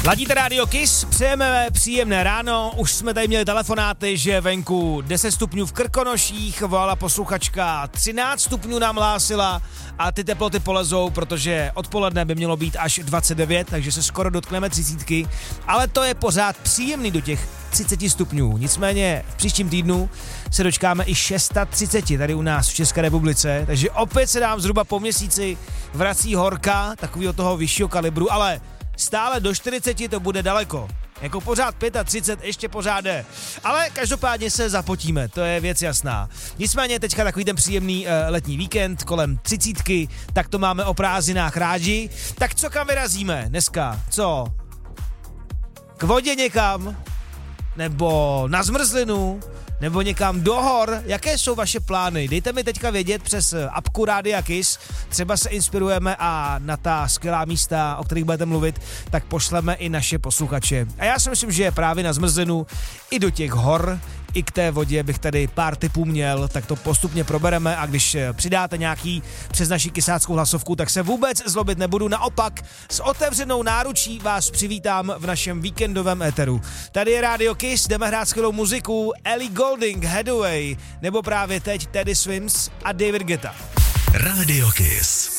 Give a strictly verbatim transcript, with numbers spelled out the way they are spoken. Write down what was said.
Ladíte Radio Kiss, přejeme příjemné ráno, už jsme tady měli telefonáty, že venku deset stupňů v Krkonoších, volala posluchačka, třináct stupňů nám hlásila a ty teploty polezou, protože odpoledne by mělo být až dvacet devět, takže se skoro dotkneme třicítky, ale to je pořád příjemný do těch třicet stupňů, nicméně v příštím týdnu se dočkáme i třicet šest tady u nás v České republice, takže opět se nám zhruba po měsíci vrací horka, takového toho vyššího kalibru, ale stále do čtyřiceti to bude daleko. Jako pořád třicet pět ještě pořád jde. Ale každopádně se zapotíme, to je věc jasná. Nicméně teďka takový ten příjemný uh, letní víkend kolem třicítky, tak to máme o prázdninách rádi. Tak co kam vyrazíme dneska? Co? K vodě někam? Nebo na zmrzlinu? Nebo někam do hor? Jaké jsou vaše plány? Dejte mi teďka vědět přes apku Rádia Kiss. Třeba se inspirujeme a na ta skvělá místa, o kterých budete mluvit, tak pošleme i naše posluchače. A já si myslím, že právě na zmrzlinu i do těch hor, i k té vodě bych tady pár tipů měl, tak to postupně probereme a když přidáte nějaký přes naši kysáckou hlasovku, tak se vůbec zlobit nebudu. Naopak s otevřenou náručí vás přivítám v našem víkendovém éteru. Tady je Radio Kiss, jdeme hrát skvělou muziku, Ellie Goulding, Hathaway, nebo právě teď Teddy Swims a David Guetta. Radio Kiss.